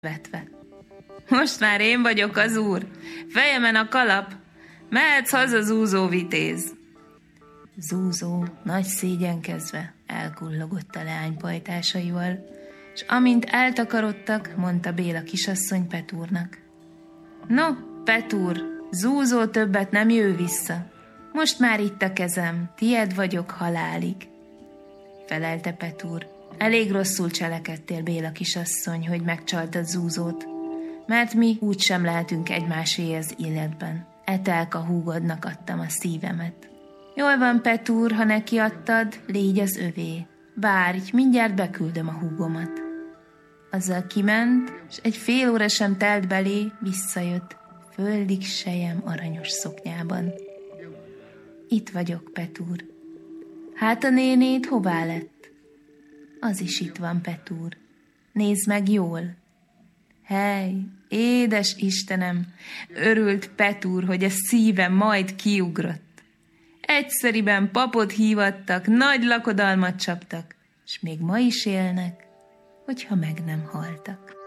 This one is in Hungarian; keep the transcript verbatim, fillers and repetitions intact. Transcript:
vetve. Most már én vagyok az úr, fejemen a kalap, mehetsz haza, Zúzó vitéz. Zúzó nagy szégyenkezve elkullogott a leány pajtásaival, és amint eltakarodtak, mondta Béla kisasszony Petúrnak: No, Petúr, Zúzó többet nem jő vissza. Most már itt a kezem, tied vagyok halálig. Felelte Petúr: Elég rosszul cselekedtél, Béla kisasszony, hogy megcsaltad Zúzót, mert mi úgy sem lehetünk egymásé az életben. Etelka húgodnak adtam a szívemet. Jól van, Petúr, ha neki adtad, légy az övé. Várj, mindjárt beküldöm a húgomat. Azzal kiment, és egy fél óra sem telt belé, visszajött, földig sejem aranyos szoknyában. Itt vagyok, Petúr. Hát a nénéd hová lett? Az is itt van, Petúr. Nézd meg jól. Hely, édes Istenem, örült Petúr, hogy a szíve majd kiugrott. Egyszeriben papot hívattak, nagy lakodalmat csaptak, és még ma is élnek, hogyha meg nem haltak.